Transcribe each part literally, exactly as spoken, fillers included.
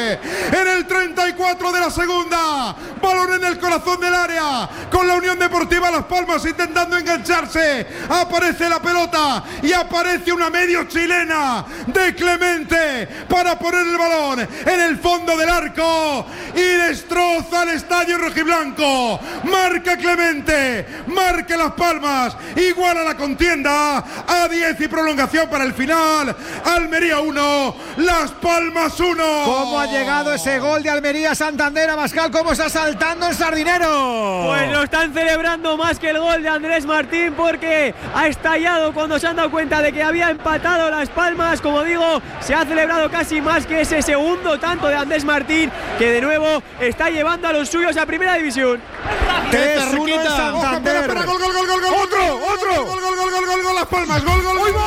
Andrés. En el treinta y cuatro de la segunda. Balón en el corazón del área. Con la Unión Deportiva Las Palmas intentando engancharse. Aparece la pelota y aparece una medio chilena de Clemente para poner el balón en el fondo del arco y destroza el estadio rojiblanco. Marca Clemente, marca Las Palmas, iguala la contienda a diez y prolongación para el final. Almería uno, Las Palmas uno. ¿Cómo ha llegado ese gol de Almería Santander, Abascal? ¿Cómo está saltando el Sardinero? Pues lo están celebrando más que el gol de Andrés Martín, porque ha estallado cuando se han dado cuenta de que había empatado Las Palmas. Como digo, se ha celebrado casi más que ese segundo tanto de Andrés Martín, que de nuevo está llevando a los suyos a primera división. tres uno en Santander. Espera, gol, gol, gol, gol, gol. Otro, otro. Gol, gol, gol, gol, gol, gol, Las Palmas. Gol, gol, gol.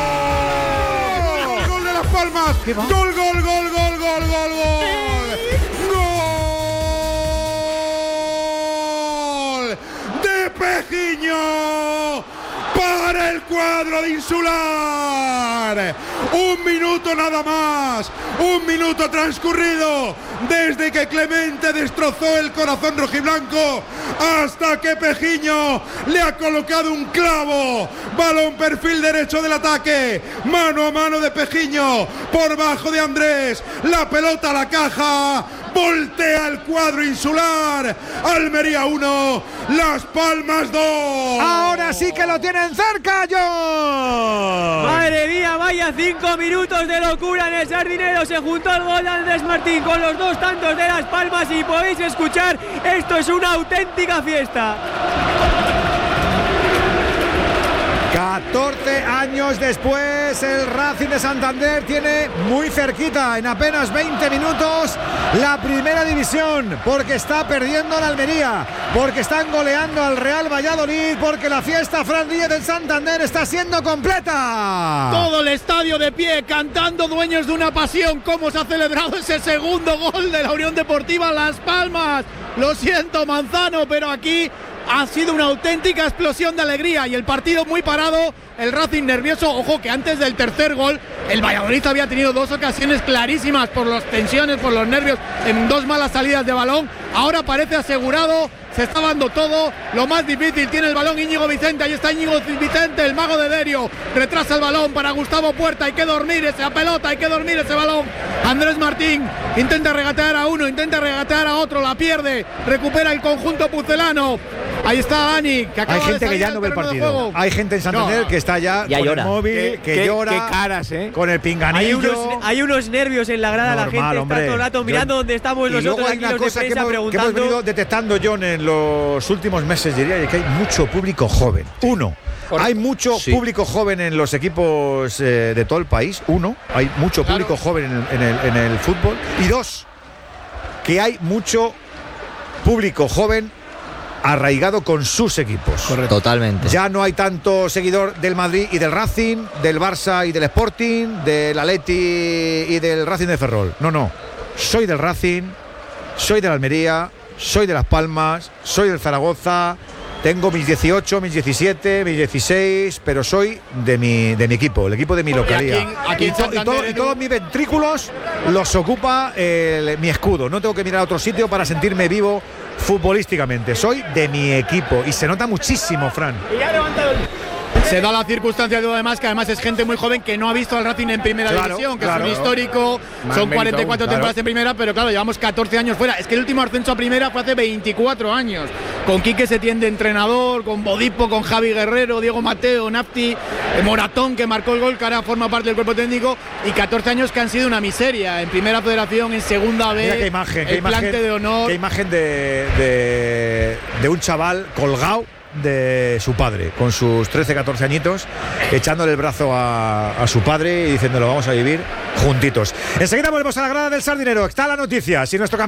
Gol de Las Palmas. Gol, gol, gol, gol, gol, gol, gol. Gol de Pejiño para el cuadro de Insular. Un minuto nada más, un minuto transcurrido desde que Clemente destrozó el corazón rojiblanco hasta que Pejiño le ha colocado un clavo. Balón perfil derecho del ataque, mano a mano de Pejiño por bajo de Andrés, la pelota a la caja. Voltea el cuadro insular. Almería uno, Las Palmas dos. Ahora sí que lo tienen cerca, John. Madre mía, vaya cinco minutos de locura en el Sardinero. Se juntó el gol de Andrés Martín con los dos tantos de Las Palmas y podéis escuchar, esto es una auténtica fiesta. catorce años después, el Racing de Santander tiene muy cerquita, en apenas veinte minutos, la primera división, porque está perdiendo la Almería, porque están goleando al Real Valladolid, porque la fiesta Fran Díez del Santander está siendo completa. Todo el estadio de pie, cantando, dueños de una pasión. Cómo se ha celebrado ese segundo gol de la Unión Deportiva Las Palmas. Lo siento, Manzano, pero aquí ha sido una auténtica explosión de alegría y el partido muy parado, el Racing nervioso. Ojo que antes del tercer gol el Valladolid había tenido dos ocasiones clarísimas por las tensiones, por los nervios, en dos malas salidas de balón. Ahora parece asegurado, se está dando todo. Lo más difícil, tiene el balón Íñigo Vicente, ahí está Íñigo Vicente, el mago de Derio, retrasa el balón para Gustavo Puerta, hay que dormir esa pelota, hay que dormir ese balón. Andrés Martín intenta regatear a uno, intenta regatear a otro, la pierde, recupera el conjunto pucelano. Ahí está Ani, que acaba Hay gente de que ya no ve el partido. Hay gente en Santander no, que está ya, ya con llora. el móvil, ¿Qué, que qué, llora, qué caras, ¿eh? con el pinganillo. Hay unos, hay unos nervios en la grada, Normal, la gente hombre. está todo el rato mirando Yo, dónde estamos nosotros aquí los de prensa que hemos, preguntando. que hemos venido detectando, John, en los últimos meses, diría que hay mucho público joven. Uno, Correcto. Hay mucho sí. público joven en los equipos eh, de todo el país. Uno, hay mucho claro. público joven en el, en, el, en el fútbol. Y dos, que hay mucho público joven arraigado con sus equipos. Correcto. Totalmente. Ya no hay tanto seguidor del Madrid y del Racing, del Barça y del Sporting, del Atleti y del Racing de Ferrol. No, no. Soy del Racing, soy de la Almería, soy de Las Palmas, soy del Zaragoza. Tengo mis dieciocho, mis diecisiete, mis dieciséis, pero soy de mi, de mi equipo, el equipo de mi localidad. Aquí, aquí y, to, y, todo, y todos mis ventrículos los ocupa el, mi escudo. No tengo que mirar a otro sitio para sentirme vivo futbolísticamente. Soy de mi equipo y se nota muchísimo, Fran. Y ya levantado el... Se da la circunstancia de lo demás, que además es gente muy joven que no ha visto al Racing en primera claro, división, que claro. es un histórico, Más son cuarenta y cuatro aún, temporadas claro. en primera, pero claro, llevamos catorce años fuera. Es que el último ascenso a primera fue hace veinticuatro años. Con Quique Setién de entrenador, con Bodipo, con Javi Guerrero, Diego Mateo, Nafti, Moratón, que marcó el gol, que ahora forma parte del cuerpo técnico, y catorce años que han sido una miseria. En primera federación, en segunda B, qué imagen, el qué imagen, plante de honor. Qué imagen de, de, de un chaval colgado de su padre, con sus trece, catorce añitos, echándole el brazo a, a su padre y diciéndolo, vamos a vivir juntitos. Enseguida volvemos a la grada del Sardinero. Está la noticia. Si nuestro